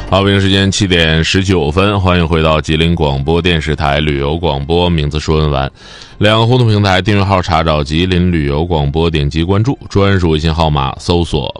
好，北京时间7点19分，欢迎回到吉林广播电视台旅游广播，名字说文完。两个互动平台订阅号查找吉林旅游广播，点击关注，专属微信号码搜索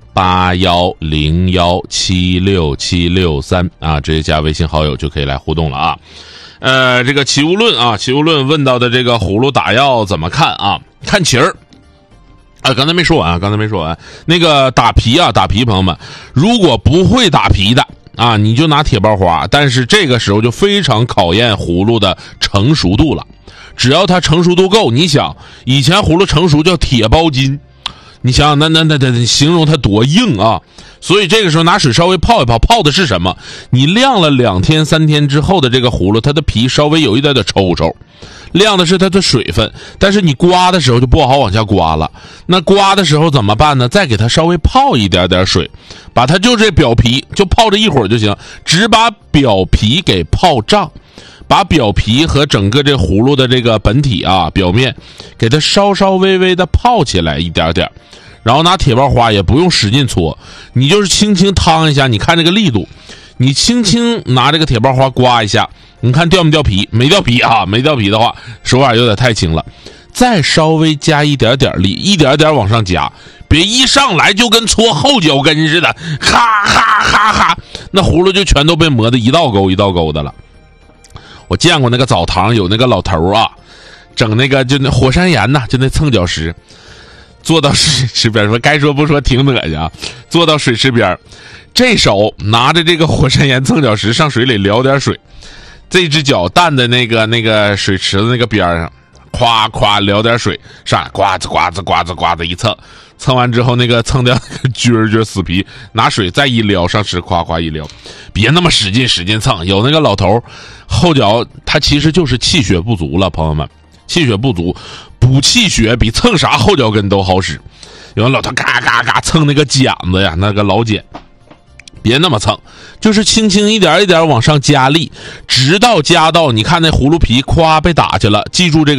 8101767663啊，直接加微信好友就可以来互动了啊。这个齐物论问到的这个葫芦打药怎么看啊？看旗儿。刚才没说完。那个打皮，朋友们，如果不会打皮的啊，你就拿铁包花，但是这个时候就非常考验葫芦的成熟度了。只要它成熟度够，你想以前葫芦成熟叫铁包筋，你想想那形容它多硬啊！所以这个时候拿水稍微泡一泡，泡的是什么？你晾了2天3天之后的这个葫芦，它的皮稍微有一点点抽抽，晾的是它的水分，但是你刮的时候就不好往下刮了。那刮的时候怎么办呢？再给它稍微泡一点点水，把它就这表皮就泡着一会儿就行，只把表皮给泡胀，把表皮和整个这葫芦的这个本体啊表面给它稍微微的泡起来一点点。然后拿铁包花也不用使劲搓，你就是轻轻烫一下，你看这个力度，你轻轻拿这个铁包花刮一下，你看掉没掉皮？没掉皮啊，没掉皮的话手法有点太轻了，再稍微加一点点力，一点点往上加，别一上来就跟搓后脚跟似的，哈哈哈哈，那葫芦就全都被磨得一道沟一道沟的了。我见过那个澡堂有那个老头啊，整那个就那火山岩呐，就那蹭脚石，坐到水池边，说该说不说挺恶心啊，坐到水池边，这手拿着这个火山岩蹭脚石上水里撩点水，这只脚淡在那个水池的那个边上，夸夸撩点水上来，呱子一蹭，蹭完之后那个蹭掉那个撅死皮，拿水再一撩上池，夸夸一撩，别那么使劲蹭。有那个老头后脚他其实就是气血不足了，朋友们，气血不足，补气血比蹭啥后脚跟都好使。有的老头嘎嘎嘎蹭那个茧子呀，那个老茧，别那么蹭，就是轻轻一点一点往上加力，直到加到你看那葫芦皮夸被打去了，记住这个